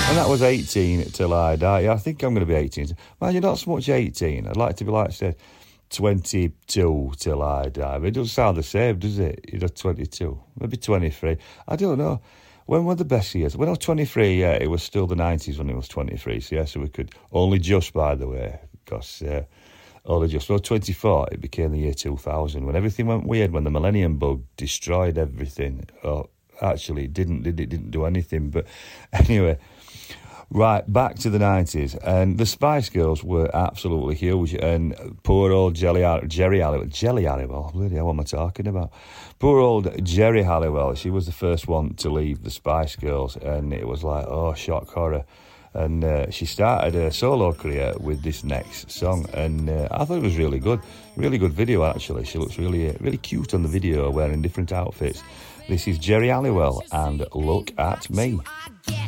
And that was 18 till I die. Yeah, I think I'm going to be 18. Man, you're not so much 18. I'd like to be, like I said, 22 till I die. But it doesn't sound the same, does it? You're 22. Maybe 23. I don't know. When were the best years? When I was 23, yeah, it was still the 90s when it was 23. So, yeah, so we could only just, by the way, because only just. Well, 24, it became the year 2000 when everything went weird, when the millennium bug destroyed everything. Oh, actually, it didn't do anything. But anyway... Right, back to the 90s, and the Spice Girls were absolutely huge, and poor old Jerry Halliwell, bloody hell, what am I talking about? Poor old Jerry Halliwell, she was the first one to leave the Spice Girls, and it was like, oh, shock horror. And she started her solo career with this next song, and I thought it was really good video actually. She looks really cute on the video, wearing different outfits. This is Jerry Halliwell and Look at Me.